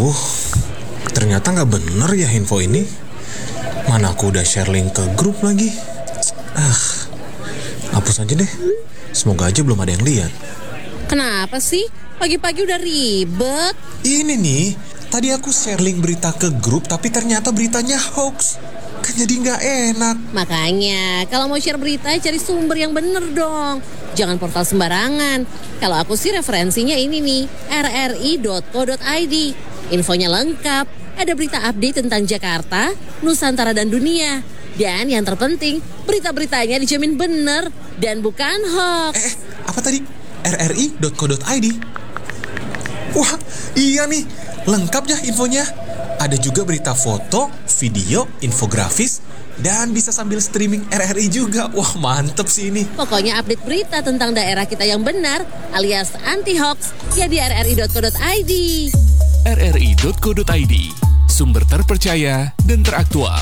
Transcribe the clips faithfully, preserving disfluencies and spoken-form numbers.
Aduh, ternyata gak bener ya info ini. Mana aku udah share link ke grup lagi. Ah, hapus aja deh. Semoga aja belum ada yang lihat. Kenapa sih? Pagi-pagi udah ribet. Ini nih, tadi aku share link berita ke grup, tapi ternyata beritanya hoax. Kan jadi gak enak. Makanya, kalau mau share berita, cari sumber yang bener dong. Jangan portal sembarangan. Kalau aku sih referensinya ini nih, r r i dot co dot i d. Infonya lengkap, ada berita update tentang Jakarta, Nusantara dan dunia. Dan yang terpenting, berita-beritanya dijamin bener dan bukan hoax. Eh, apa tadi? r r i dot co dot i d. Wah, iya nih, lengkap ya infonya. Ada juga berita foto, video, infografis, dan bisa sambil streaming R R I juga. Wah, mantep sih ini. Pokoknya update berita tentang daerah kita yang benar alias anti-hoax ya di r r i dot co dot i d. r r i dot co dot i d, sumber terpercaya dan teraktual.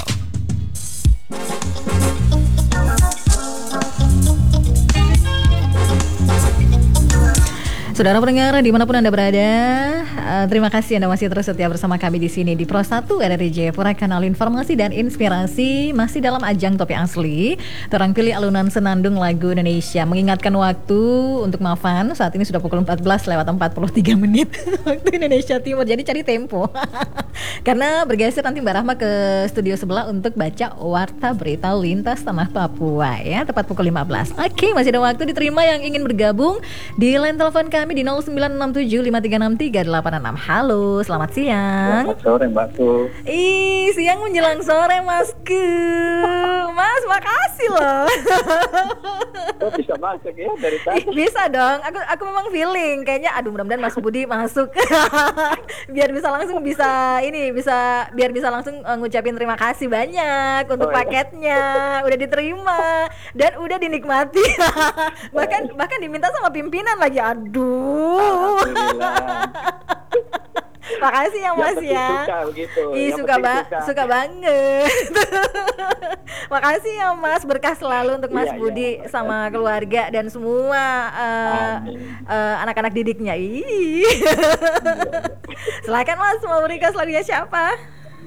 Saudara pendengar dimanapun Anda berada, uh, terima kasih Anda masih terus setia bersama kami di sini di Pro satu R R I Jayapura, kanal informasi dan inspirasi. Masih dalam ajang Topi Asli, terang pilih alunan senandung lagu Indonesia. Mengingatkan waktu untuk Mafan, saat ini sudah pukul empat belas lewat empat puluh tiga menit waktu Indonesia Timur. Jadi cari tempo karena bergeser nanti Mbak Rahma ke studio sebelah untuk baca warta berita lintas tanah Papua ya, tepat pukul lima belas. Oke, masih ada waktu diterima yang ingin bergabung di line telepon kami di nol sembilan enam tujuh lima tiga enam tiga delapan enam. Halo, selamat siang. Selamat sore Mbak Ku. Ih, siang menjelang sore Masku. Mas, makasih loh. Oh, bisa masuk ya dari tadi? Bisa dong, aku aku memang feeling kayaknya aduh mudah-mudahan Mas Budi masuk. Biar bisa langsung bisa ini bisa biar bisa langsung uh, ngucapin terima kasih banyak untuk Oh, iya. paketnya. Udah diterima dan udah dinikmati. bahkan bahkan diminta sama pimpinan lagi. Aduh. Alhamdulillah. Makasih ya Mas Yang penting ya. suka begitu. Ih, Yang suka penting ba- suka. suka banget. Makasih ya Mas, berkah selalu untuk Mas Iya, Budi iya, sama keluarga dan semua uh, uh, anak-anak didiknya. Ih. Silakan Mas, mau request lagunya siapa?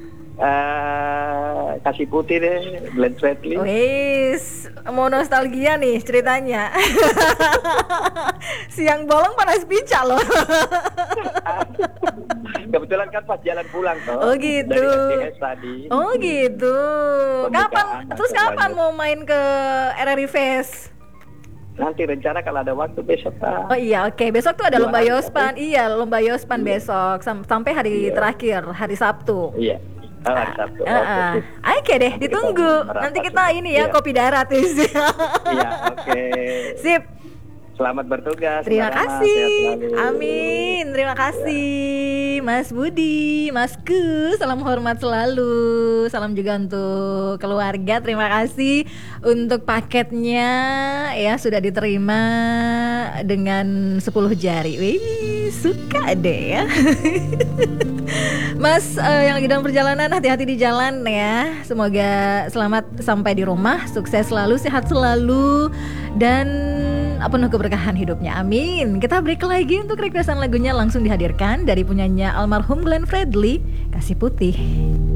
Eh, kasih putih deh, Glenn Fredly. Wis, mau nostalgia nih ceritanya. Siang bolong panas pica loh. Kebetulan kan pas jalan pulang toh. Oh gitu. Dari S D S tadi. Oh gitu. Kapan? Pembukaan Terus atau kapan lanjut? mau main ke R R I Fest? Nanti rencana kalau ada waktu besok Pak. Oh iya, oke. Besok tuh ada Dua lomba hari, Yospan. Iya, lomba Yospan Iya. besok Sam- sampai hari Iya. terakhir, hari Sabtu. Iya. Oh, hari Sabtu. Ah, Oke, ah. sip. Oke deh, Nanti ditunggu. kita merapat Nanti kita juga. ini ya Iya. kopi darat is. Iya, oke. Sip. Selamat bertugas. Terima Mbak Rama. Sehat kasih. selalu. Amin. Terima kasih Mas Budi, Masku. Salam hormat selalu. Salam juga untuk keluarga. Terima kasih untuk paketnya ya, sudah diterima dengan sepuluh jari. Wih, suka deh ya. Mas eh, yang lagi dalam perjalanan, hati-hati di jalan ya. Semoga selamat sampai di rumah, sukses selalu, sehat selalu, dan penuh keberkahan hidupnya. Amin. Kita break lagi untuk requestan lagunya langsung dihadirkan dari punyanya almarhum Glenn Fredly, Kasih Putih.